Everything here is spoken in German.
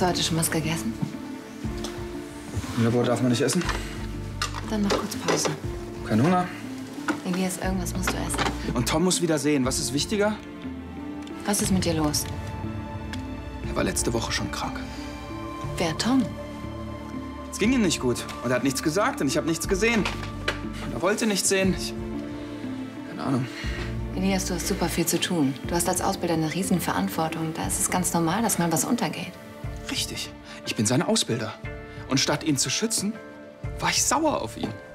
Hast du heute schon was gegessen? Im Labor darf man nicht essen. Dann mach kurz Pause. Kein Hunger. Elias, irgendwas musst du essen. Und Tom muss wieder sehen. Was ist wichtiger? Was ist mit dir los? Er war letzte Woche schon krank. Wer, Tom? Es ging ihm nicht gut. Und er hat nichts gesagt und ich habe nichts gesehen. Und er wollte nichts sehen. Keine Ahnung. Elias, du hast super viel zu tun. Du hast als Ausbilder eine Riesenverantwortung. Da ist es ganz normal, dass mal was untergeht. Richtig. Ich bin sein Ausbilder. Und statt ihn zu schützen, war ich sauer auf ihn.